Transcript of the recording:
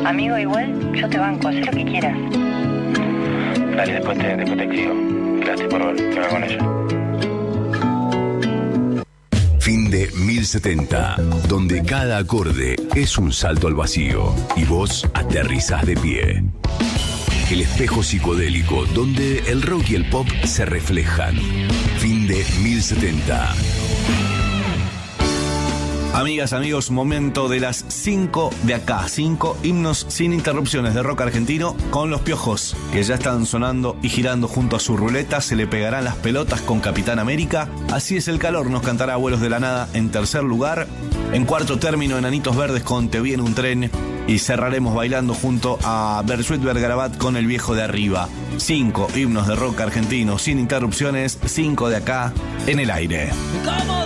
Amigo, igual yo te banco, haz lo que quieras. Dale, después te escribo. Gracias por volver con ella. Fin de 1070, donde cada acorde es un salto al vacío y vos aterrizás de pie. El espejo psicodélico, donde el rock y el pop se reflejan. Fin de 1070. Amigas, amigos, momento de las 5 de acá. 5 himnos sin interrupciones de rock argentino con Los Piojos, que ya están sonando y girando junto a su ruleta. Se le pegarán las pelotas con Capitán América. Así es el calor, nos cantará Abuelos de la Nada en tercer lugar. En cuarto término, Enanitos Verdes con Te vi en un tren. Y cerraremos bailando junto a Bersuit Vergarabat con El Viejo de Arriba. 5 himnos de rock argentino sin interrupciones. 5 de acá en el aire. ¿Cómo